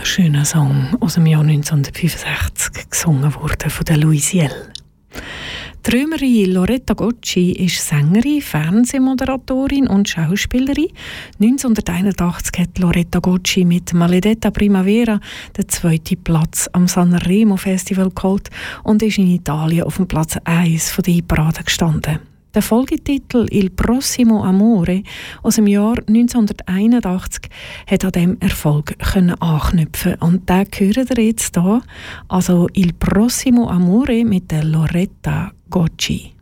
wunderschöner Song aus dem Jahr 1965, gesungen wurde von der Louisielle. Die Römerin Loretta Gocci ist Sängerin, Fernsehmoderatorin und Schauspielerin. 1981 hat Loretta Gocci mit Maledetta Primavera den zweiten Platz am Sanremo Festival geholt und ist in Italien auf dem Platz 1 der Hitparade gestanden. Der Folgetitel «Il prossimo amore» aus dem Jahr 1981 hat an diesem Erfolg anknüpfen und den hören wir jetzt hier, also «Il prossimo amore» mit der Loretta Gocci.